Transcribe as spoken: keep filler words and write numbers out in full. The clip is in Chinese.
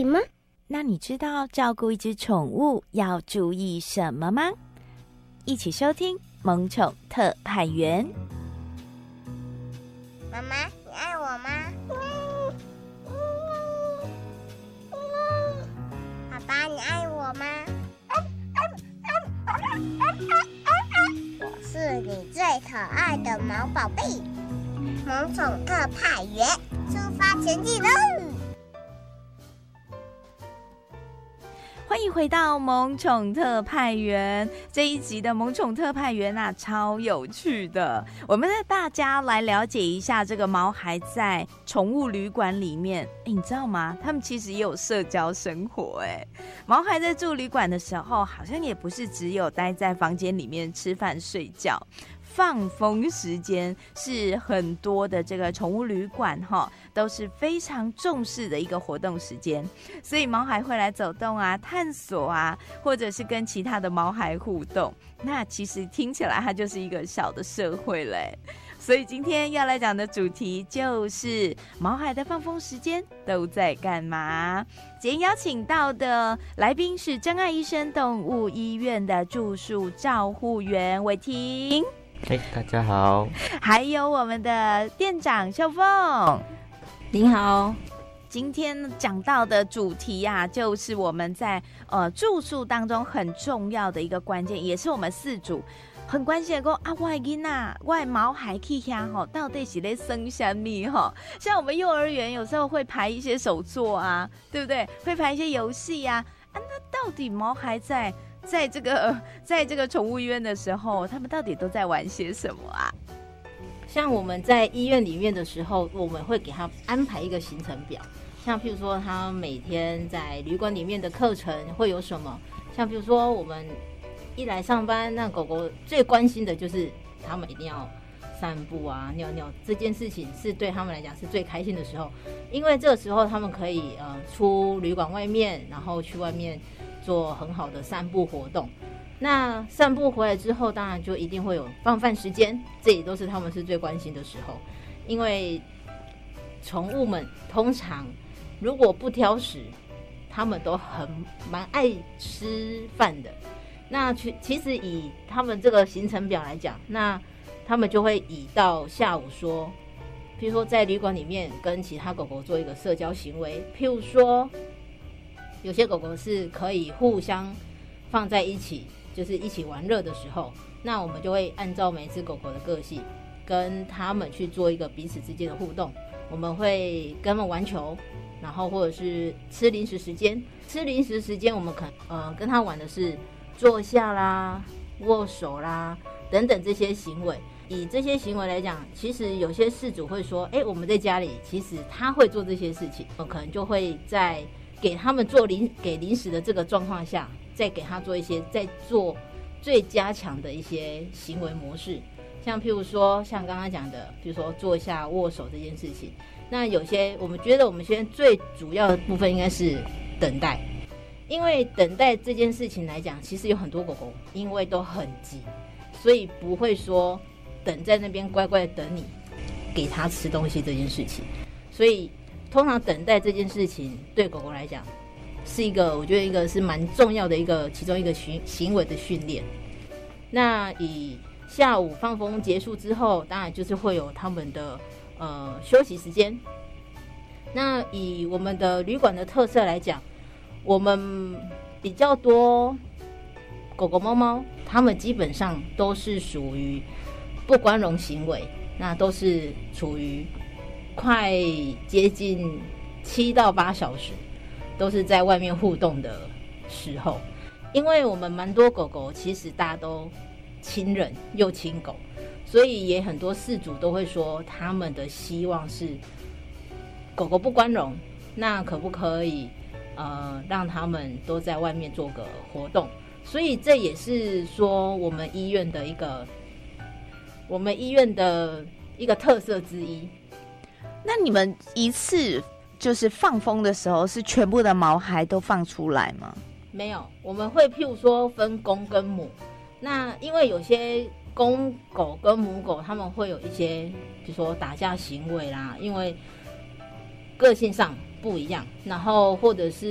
理吗？ 那你知道照顾一只宠物要注意什么吗？一起收听萌宠特派员。 妈妈，你爱我吗？爸爸，你爱我吗？我是你最可爱的毛宝贝，萌宠特派员出发前进喽！ 欢迎回到萌宠特派员。这一集的萌宠特派员啊，超有趣的。我们带大家来了解一下这个毛孩在宠物旅馆里面，哎，你知道吗？他们其实也有社交生活。哎，毛孩在住旅馆的时候，好像也不是只有待在房间里面吃饭睡觉。放风时间是很多的这个宠物旅馆哈都是非常重视的一个活动时间，所以毛孩会来走动啊、探索啊，或者是跟其他的毛孩互动。那其实听起来它就是一个小的社会嘞。所以今天要来讲的主题就是毛孩的放风时间都在干嘛？今天邀请到的来宾是真爱医生动物医院的住宿照护员伟霆。 哎，大家好。 还有我们的店长秀凤， 您好。 今天讲到的主题啊，就是我们在呃住宿当中很重要的一个关键，也是我们饲主很关心的说啊，我的囡仔，我的毛孩去遐吼，到底是在生什么吼？像我们幼儿园有时候会排一些手作啊，对不对？会排一些游戏啊，啊，那到底毛孩在？在这个在这个宠物医院的时候，他们到底都在玩些什么啊？ 像我们在医院里面的时候，我们会给他安排一个行程表，像譬如说他每天在旅馆里面的课程会有什么，像譬如说我们一来上班，那狗狗最关心的就是他们一定要散步啊、尿尿，这件事情是对他们来讲是最开心的时候，因为这个时候他们可以呃出旅馆外面，然后去外面做很好的散步活动。那散步回来之后，当然就一定会有放饭时间，这也都是他们是最关心的时候。因为宠物们通常如果不挑食，他们都很蛮爱吃饭的。那其实以他们这个行程表来讲，那他们就会以到下午说，譬如说在旅馆里面跟其他狗狗做一个社交行为，譬如说有些狗狗是可以互相放在一起，就是一起玩乐的时候，那我们就会按照每只狗狗的个性跟他们去做一个彼此之间的互动。我们会跟他们玩球，然后或者是吃零食时间。吃零食时间我们可呃跟他玩的是坐下啦、握手啦等等这些行为。以这些行为来讲，其实有些饲主会说，哎，我们在家里其实他会做这些事情，我可能就会在给他们做零给零食的这个状况下，再给他做一些再做最加强的一些行为模式，像譬如说像刚刚讲的，比如说坐下握手这件事情。那有些我们觉得我们现在最主要的部分应该是等待，因为等待这件事情来讲，其实有很多狗狗因为都很急，所以不会说等在那边乖乖的等你给它吃东西这件事情。所以通常等待这件事情对狗狗来讲是一个，我觉得一个是蛮重要的一个其中一个行为的训练。那以下午放风结束之后，当然就是会有他们的呃休息时间。那以我们的旅馆的特色来讲，我们比较多狗狗猫猫，它们基本上都是属于不关笼行为，那都是处于快接近七到八小时都是在外面互动的时候。因为我们蛮多狗狗其实大家都亲人又亲狗，所以也很多饲主都会说他们的希望是狗狗不关笼，那可不可以呃让他们都在外面做个活动。所以这也是说我们医院的一个我们医院的一个特色之一。 那你们一次就是放风的时候，是全部的毛孩都放出来吗？ 没有，我们会譬如说分公跟母。那因为有些公狗跟母狗他们会有一些比如说打架行为啦，因为个性上不一样，然后或者是